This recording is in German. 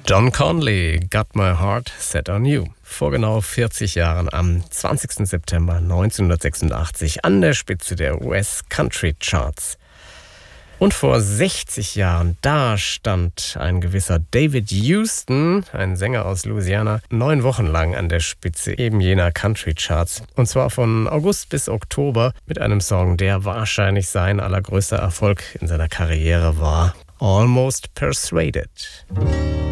Don Conley, Got My Heart Set on You. Vor genau 40 Jahren, am 20. September 1986, an der Spitze der US-Country-Charts. Und vor 60 Jahren, da stand ein gewisser David Houston, ein Sänger aus Louisiana, 9 Wochen lang an der Spitze eben jener Country-Charts. Und zwar von August bis Oktober mit einem Song, der wahrscheinlich sein allergrößter Erfolg in seiner Karriere war. Almost Persuaded.